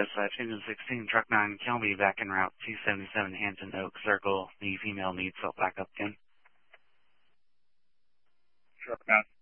dispatch, engine 16, truck 9, Kelby back en route 277 Hampton Oak Circle. The female needs self backup again. Truck 9.